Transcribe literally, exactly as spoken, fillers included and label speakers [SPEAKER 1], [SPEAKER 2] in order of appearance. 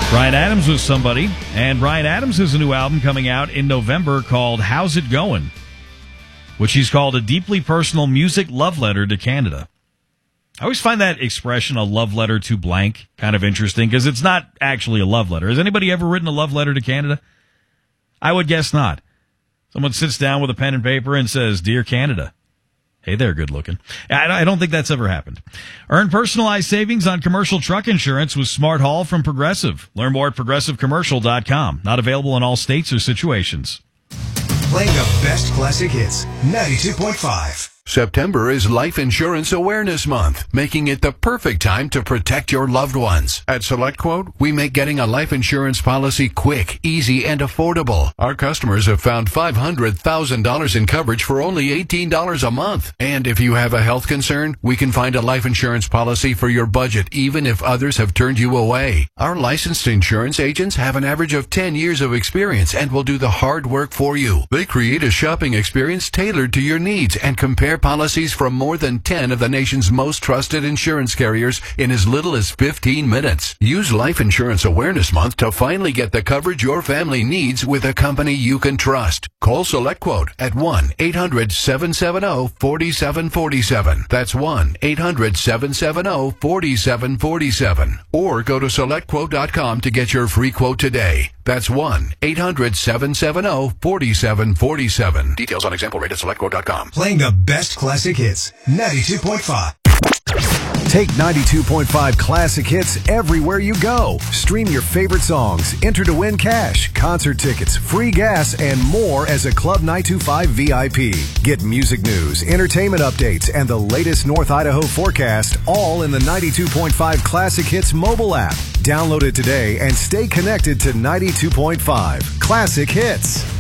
[SPEAKER 1] Bryan Adams was somebody, and Bryan Adams has a new album coming out in November called How's It Going?, which he's called a deeply personal music love letter to Canada. I always find that expression, a love letter to blank, kind of interesting, because it's not actually a love letter. Has anybody ever written a love letter to Canada? I would guess not. Someone sits down with a pen and paper and says, "Dear Canada." Hey there, good looking. I don't think that's ever happened. Earn personalized savings on commercial truck insurance with Smart Haul from Progressive. Learn more at progressive commercial dot com. Not available in all states or situations.
[SPEAKER 2] Playing the best classic hits, ninety-two point five.
[SPEAKER 3] September is Life Insurance Awareness Month, making it the perfect time to protect your loved ones. At SelectQuote, we make getting a life insurance policy quick, easy, and affordable. Our customers have found five hundred thousand dollars in coverage for only eighteen dollars a month. And if you have a health concern, we can find a life insurance policy for your budget, even if others have turned you away. Our licensed insurance agents have an average of ten years of experience and will do the hard work for you. They create a shopping experience tailored to your needs and compare policies from more than ten of the nation's most trusted insurance carriers in as little as fifteen minutes. Use Life Insurance Awareness Month to finally get the coverage your family needs with a company you can trust. Call SelectQuote at one eight hundred seven seven zero four seven four seven. That's one eight hundred seven seven zero four seven four seven. Or go to select quote dot com to get your free quote today. That's one eight hundred seven seven zero four seven four seven. Details on example rate at select quote dot com.
[SPEAKER 2] Playing the best classic hits, ninety-two point five.
[SPEAKER 4] Take ninety-two point five classic hits everywhere you go. Stream your favorite songs, enter to win cash, concert tickets, free gas, and more as a Club nine two five V I P. Get music news, entertainment updates, and the latest North Idaho forecast all in the ninety-two point five Classic Hits mobile app. Download it today and stay connected to ninety-two point five Classic Hits.